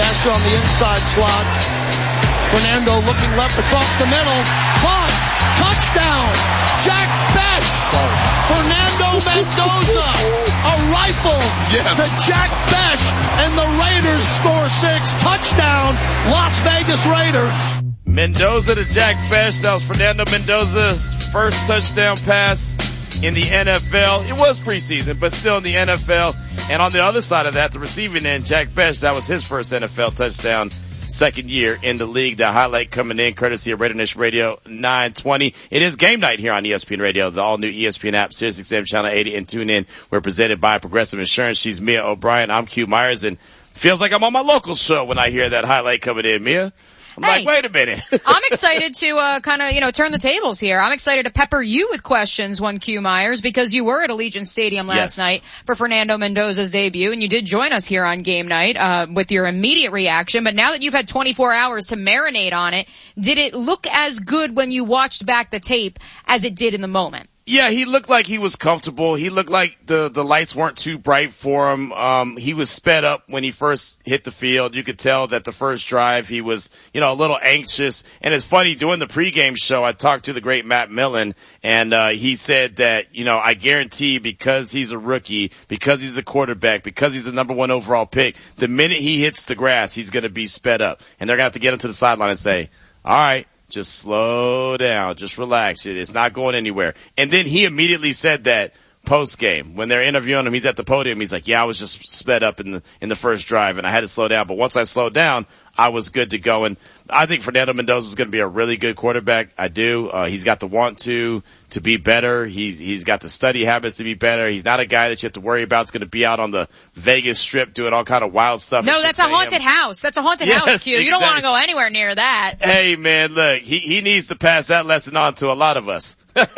Pass on the inside slot. Fernando looking left across the middle. Caught. Touchdown. Jack Bech. Fernando Mendoza. A rifle to Jack Bech. And the Raiders score 6. Touchdown. Las Vegas Raiders. Mendoza to Jack Bech. That was Fernando Mendoza's first touchdown pass in the NFL. It was preseason, but still in the NFL. And on the other side of that, the receiving end, Jack Bech, that was his first NFL touchdown, second year in the league. The highlight coming in courtesy of Raider Nation Radio 920. It is game night here on ESPN Radio, the all-new ESPN app, SiriusXM Channel 80, and tune in. We're presented by Progressive Insurance. She's Mia O'Brien. I'm Q Myers, and feels like I'm on my local show when I hear that highlight coming in, Mia. I'm like, wait a minute. I'm excited to kind of, turn the tables here. I'm excited to pepper you with questions, one Q Myers, because you were at Allegiant Stadium last night for Fernando Mendoza's debut, and you did join us here on game night with your immediate reaction. But now that you've had 24 hours to marinate on it, did it look as good when you watched back the tape as it did in the moment? Yeah, he looked like he was comfortable. He looked like the lights weren't too bright for him. He was sped up when he first hit the field. You could tell that the first drive he was, a little anxious. And it's funny, during the pregame show, I talked to the great Matt Millen, and he said that, I guarantee because he's a rookie, because he's a quarterback, because he's the number 1 overall pick, the minute he hits the grass, he's going to be sped up. And they're going to have to get him to the sideline and say, all right, just slow down. Just relax. It's not going anywhere. And then he immediately said that post game when they're interviewing him. He's at the podium. He's like, yeah, I was just sped up in the first drive and I had to slow down. But once I slowed down, I was good to go. And I think Fernando Mendoza is going to be a really good quarterback. I do. He's got the want to be better. He's got the study habits to be better. He's not a guy that you have to worry about. Is going to be out on the Vegas Strip doing all kind of wild stuff. No, that's a haunted house. That's a haunted house, Q. You don't want to go anywhere near that. Hey, man, look, he needs to pass that lesson on to a lot of us.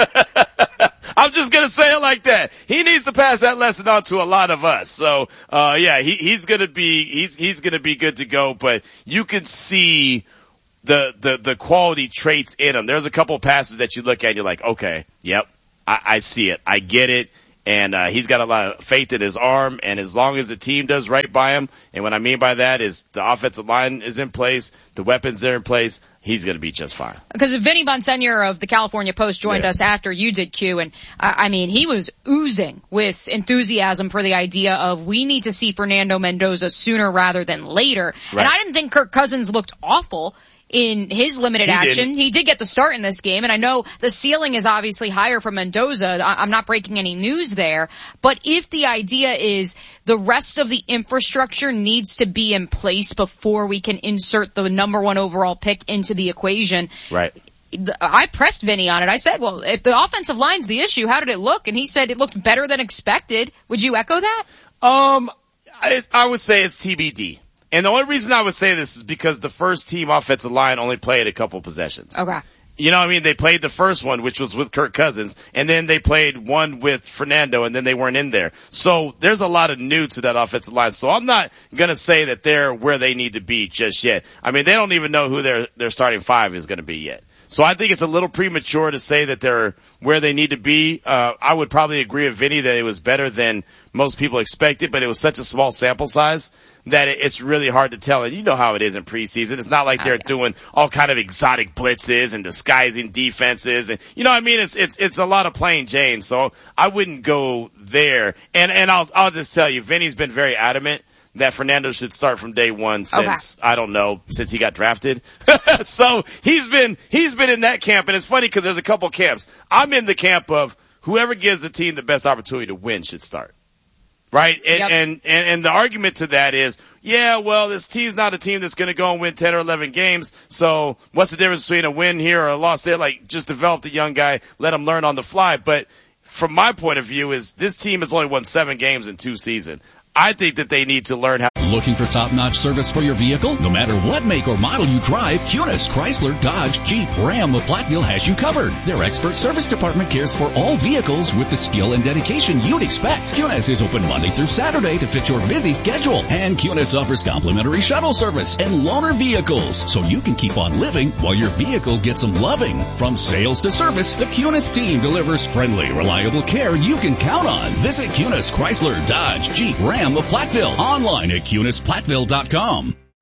I'm just going to say it like that. He needs to pass that lesson on to a lot of us. So, he's going to be good to go, but you can see the quality traits in him. There's a couple of passes that you look at and you're like, okay, yep, I see it. I get it. And he's got a lot of faith in his arm, and as long as the team does right by him, and what I mean by that is the offensive line is in place, the weapons are in place, he's going to be just fine. Because Vinny Bonsignor of the California Post joined us after you did, Q, and he was oozing with enthusiasm for the idea of we need to see Fernando Mendoza sooner rather than later. Right. And I didn't think Kirk Cousins looked awful in his limited action. He did get the start in this game, and I know the ceiling is obviously higher for Mendoza. I'm not breaking any news there. But if the idea is the rest of the infrastructure needs to be in place before we can insert the number 1 overall pick into the equation. Right. I pressed Vinny on it. I said, well, if the offensive line's the issue, how did it look? And he said it looked better than expected. Would you echo that? I would say it's TBD. And the only reason I would say this is because the first team offensive line only played a couple possessions. Okay. You know what I mean? They played the first one, which was with Kirk Cousins, and then they played one with Fernando, and then they weren't in there. So there's a lot of new to that offensive line. So I'm not going to say that they're where they need to be just yet. I mean, they don't even know who their starting 5 is going to be yet. So I think it's a little premature to say that they're where they need to be. I would probably agree with Vinny that it was better than most people expected, but it was such a small sample size that it's really hard to tell. And you know how it is in preseason. It's not like they're doing all kind of exotic blitzes and disguising defenses. And you know what I mean? It's a lot of plain Jane. So I wouldn't go there. And I'll just tell you, Vinny's been very adamant that Fernando should start from day one since, I don't know, since he got drafted. So he's been in that camp. And it's funny because there's a couple camps. I'm in the camp of whoever gives the team the best opportunity to win should start. Right? And the argument to that is, yeah, well, this team's not a team that's going to go and win 10 or 11 games. So what's the difference between a win here or a loss there? Like, just develop the young guy, let him learn on the fly. But from my point of view is this team has only won 7 games in 2 seasons. I think that they need to learn how. Looking for top-notch service for your vehicle? No matter what make or model you drive, Cunis, Chrysler, Dodge, Jeep, Ram, of Platteville has you covered. Their expert service department cares for all vehicles with the skill and dedication you'd expect. Cunis is open Monday through Saturday to fit your busy schedule. And Cunis offers complimentary shuttle service and loaner vehicles, so you can keep on living while your vehicle gets some loving. From sales to service, the Cunis team delivers friendly, reliable care you can count on. Visit Cunis, Chrysler, Dodge, Jeep, Ram of Platteville online at CunisPlattville.com.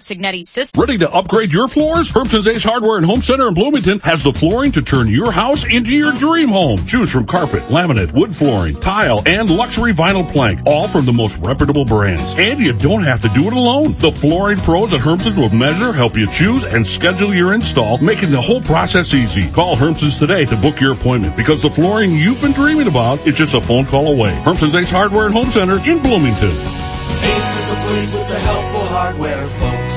Signetti's system. Ready to upgrade your floors? Hermson's Ace Hardware and Home Center in Bloomington has the flooring to turn your house into your dream home. Choose from carpet, laminate, wood flooring, tile, and luxury vinyl plank, all from the most reputable brands. And you don't have to do it alone. The flooring pros at Hermson's will measure, help you choose, and schedule your install, making the whole process easy. Call Hermson's today to book your appointment, because the flooring you've been dreaming about is just a phone call away. Hermson's Ace Hardware and Home Center in Bloomington. Ace is the place with the helpful hardware, folks.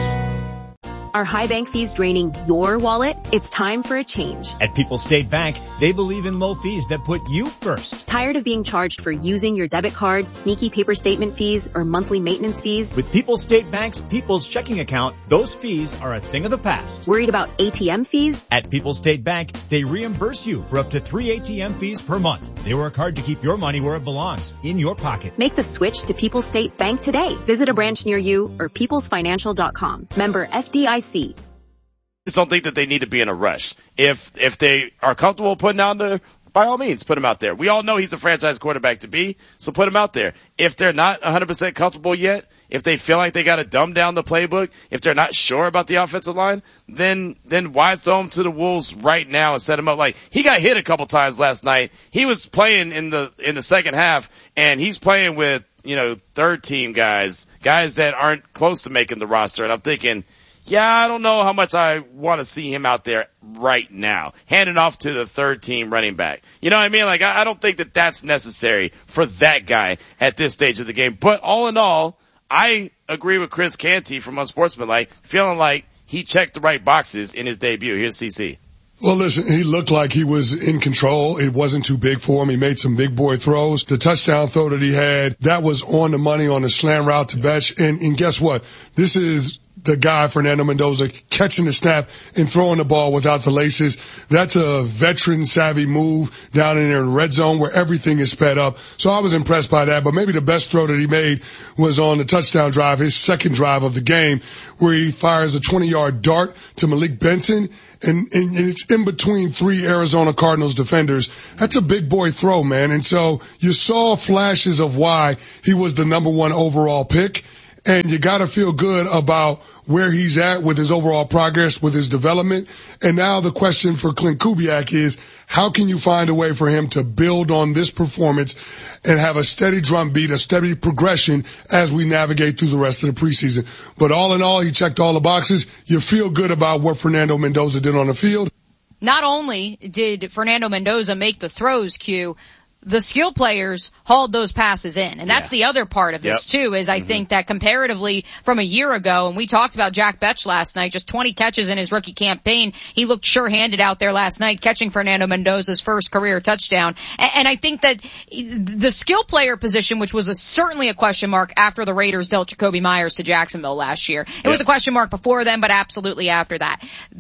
Are high bank fees draining your wallet? It's time for a change. At People's State Bank, they believe in low fees that put you first. Tired of being charged for using your debit card, sneaky paper statement fees, or monthly maintenance fees? With People's State Bank's People's Checking Account, those fees are a thing of the past. Worried about ATM fees? At People's State Bank, they reimburse you for up to 3 ATM fees per month. They work hard to keep your money where it belongs, in your pocket. Make the switch to People's State Bank today. Visit a branch near you or peoplesfinancial.com. Member FDIC. I just don't think that they need to be in a rush. If they are comfortable putting out there, by all means, put him out there. We all know he's a franchise quarterback to be, so put him out there. If they're not 100% comfortable yet, if they feel like they got to dumb down the playbook, if they're not sure about the offensive line, then why throw him to the wolves right now and set him up? Like, he got hit a couple times last night. He was playing in the second half, and he's playing with, third team guys that aren't close to making the roster. And I'm thinking, yeah, I don't know how much I want to see him out there right now, handing off to the third team running back. You know what I mean? Like, I don't think that that's necessary for that guy at this stage of the game. But all in all, I agree with Chris Canty from Unsportsmanlike, feeling like he checked the right boxes in his debut. Here's CC. Well, listen, he looked like he was in control. It wasn't too big for him. He made some big boy throws. The touchdown throw that he had, that was on the money on the slant route to Betch. And guess what? This is the guy, Fernando Mendoza, catching the snap and throwing the ball without the laces. That's a veteran savvy move down in there in the red zone where everything is sped up. So I was impressed by that. But maybe the best throw that he made was on the touchdown drive, his second drive of the game, where he fires a 20-yard dart to Malik Benson. And it's in between 3 Arizona Cardinals defenders. That's a big boy throw, man. And so you saw flashes of why he was the number 1 overall pick. And you got to feel good about where he's at with his overall progress, with his development. And now the question for Clint Kubiak is, how can you find a way for him to build on this performance and have a steady drumbeat, a steady progression as we navigate through the rest of the preseason? But all in all, he checked all the boxes. You feel good about what Fernando Mendoza did on the field. Not only did Fernando Mendoza make the throws, Q, the skill players hauled those passes in. And that's the other part of this too, is I think that comparatively from a year ago, and we talked about Jack Betch last night, just 20 catches in his rookie campaign. He looked sure-handed out there last night, catching Fernando Mendoza's first career touchdown. And I think that the skill player position, which was certainly a question mark after the Raiders dealt Jacoby Myers to Jacksonville last year. It was a question mark before then, but absolutely after that.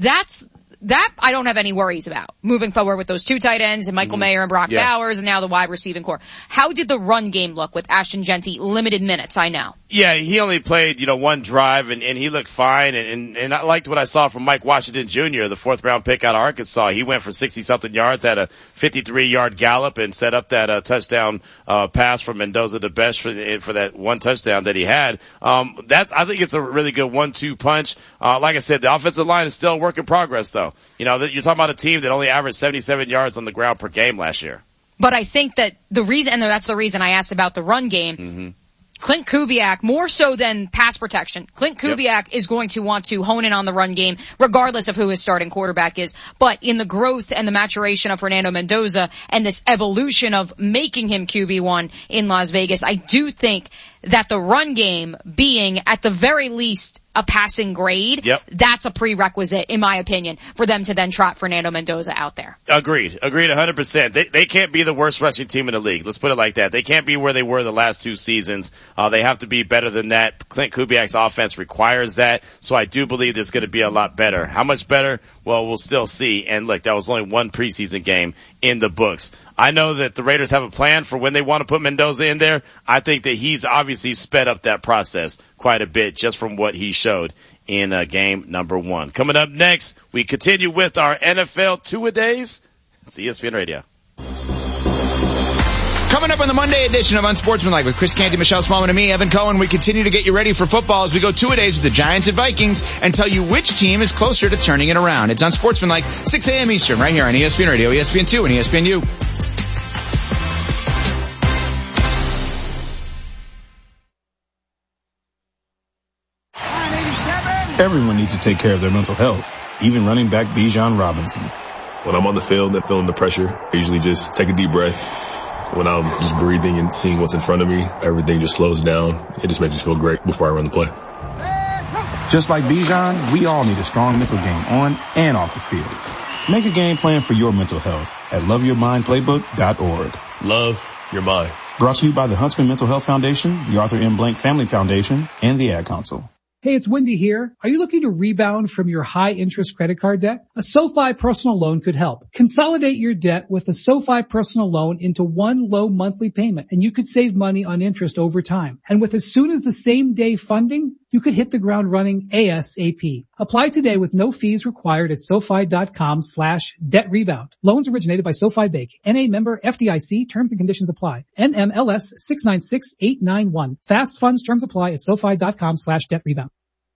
That I don't have any worries about moving forward with those 2 tight ends and Michael Mayer and Brock Bowers and now the wide receiving core. How did the run game look with Ashton Jeanty? Limited minutes, I know. Yeah, he only played, 1 drive and he looked fine and I liked what I saw from Mike Washington Jr., the 4th round pick out of Arkansas. He went for 60 something yards, had a 53-yard gallop and set up that touchdown pass from Mendoza to Betch for that 1 touchdown that he had. I think it's a really good 1-2 punch. Like I said, the offensive line is still a work in progress though. You're talking about a team that only averaged 77 yards on the ground per game last year. But I think that the reason, and that's the reason I asked about the run game, Clint Kubiak, more so than pass protection, Clint Kubiak is going to want to hone in on the run game regardless of who his starting quarterback is. But in the growth and the maturation of Fernando Mendoza and this evolution of making him QB1 in Las Vegas, I do think that the run game being at the very least a passing grade, that's a prerequisite, in my opinion, for them to then trot Fernando Mendoza out there. Agreed 100%. They can't be the worst rushing team in the league. Let's put it like that. They can't be where they were the last 2 seasons. They have to be better than that. Clint Kubiak's offense requires that, so I do believe it's going to be a lot better. How much better? Well, we'll still see. And look, that was only 1 preseason game in the books. I know that the Raiders have a plan for when they want to put Mendoza in there. I think that he's obviously sped up that process quite a bit just from what he showed in game number 1. Coming up next, we continue with our NFL 2-a-days. It's ESPN Radio. Coming up on the Monday edition of Unsportsmanlike with Chris Canty, Michelle Smallman, and me, Evan Cohen, we continue to get you ready for football as we go 2-a-days with the Giants and Vikings and tell you which team is closer to turning it around. It's Unsportsmanlike, 6 a.m. Eastern, right here on ESPN Radio, ESPN2, and ESPNU. Everyone needs to take care of their mental health, even running back Bijan Robinson. When I'm on the field and feeling the pressure, I usually just take a deep breath. When I'm just breathing and seeing what's in front of me, everything just slows down. It just makes me feel great before I run the play. Just like Bijan, we all need a strong mental game on and off the field. Make a game plan for your mental health at loveyourmindplaybook.org. Love your mind. Brought to you by the Huntsman Mental Health Foundation, the Arthur M. Blank Family Foundation, and the Ad Council. Hey, it's Wendy here. Are you looking to rebound from your high-interest credit card debt? A SoFi personal loan could help. Consolidate your debt with a SoFi personal loan into one low monthly payment, and you could save money on interest over time. And with as soon as the same day funding, you could hit the ground running ASAP. Apply today with no fees required at SoFi.com/debt rebound. Loans originated by SoFi Bank. NA member FDIC. Terms and conditions apply. NMLS 696891. Fast funds terms apply at SoFi.com/debt rebound.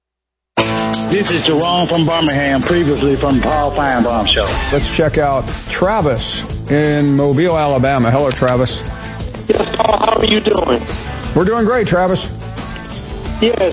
This is Jerome from Birmingham, previously from Paul Feinbaum Show. Let's check out Travis in Mobile, Alabama. Hello, Travis. Yes, Paul, how are you doing? We're doing great, Travis. Yes.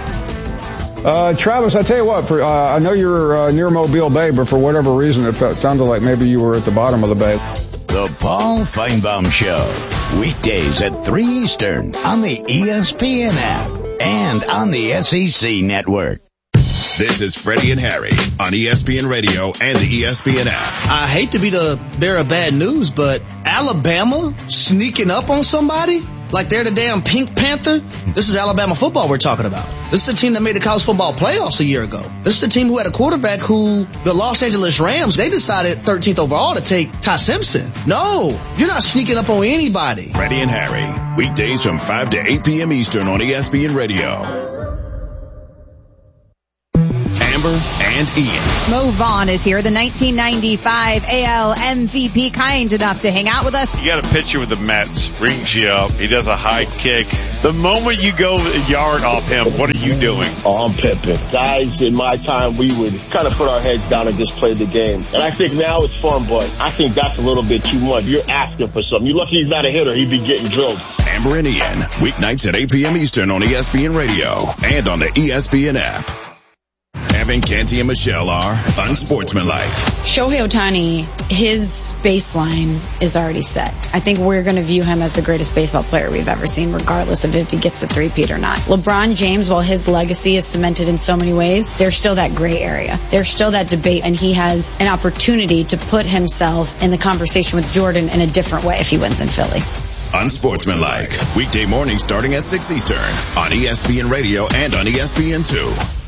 Travis, I tell you what, I know you're near Mobile Bay, but for whatever reason, it sounded like maybe you were at the bottom of the bay. The Paul Feinbaum Show, weekdays at 3 Eastern on the ESPN app and on the SEC network. This is Freddie and Harry on ESPN Radio and the ESPN app. I hate to be the bearer of bad news, but Alabama sneaking up on somebody like they're the damn Pink Panther? This is Alabama football we're talking about. This is a team that made the college football playoffs a year ago. This is a team who had a quarterback who, the Los Angeles Rams, they decided 13th overall to take Ty Simpson. No, you're not sneaking up on anybody. Freddie and Harry, weekdays from 5 to 8 p.m. Eastern on ESPN Radio. Amber and Ian. Mo Vaughn is here, the 1995 AL MVP, kind enough to hang out with us. You got a picture with the Mets, rings you up, he does a high kick. The moment you go a yard off him, what are you doing? Oh, I'm pimping. Guys, in my time, we would kind of put our heads down and just play the game. And I think now it's fun, but I think that's a little bit too much. You're asking for something. You're lucky he's not a hitter. He'd be getting drilled. Amber and Ian, weeknights at 8 p.m. Eastern on ESPN Radio and on the ESPN app. Evan, Canty, and Michelle are unsportsmanlike. Shohei Ohtani, his baseline is already set. I think we're going to view him as the greatest baseball player we've ever seen, regardless of if he gets the three-peat or not. LeBron James, while his legacy is cemented in so many ways, there's still that gray area. There's still that debate, and he has an opportunity to put himself in the conversation with Jordan in a different way if he wins in Philly. Unsportsmanlike, weekday mornings starting at 6 Eastern on ESPN Radio and on ESPN2.